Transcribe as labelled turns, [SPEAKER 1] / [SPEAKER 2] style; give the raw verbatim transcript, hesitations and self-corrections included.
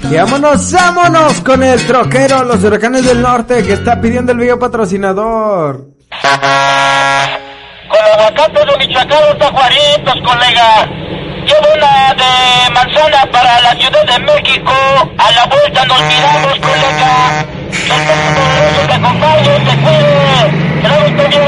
[SPEAKER 1] Y vámonos, vámonos con el troquero, los Huracanes del Norte, que está pidiendo el video patrocinador.
[SPEAKER 2] Con aguacates de Michoacán, tajuaritos, colega. Llevo una de manzana para la Ciudad de México. A la vuelta nos miramos, colega. Que el poderoso te acompañe, te cuide. Trae usted bien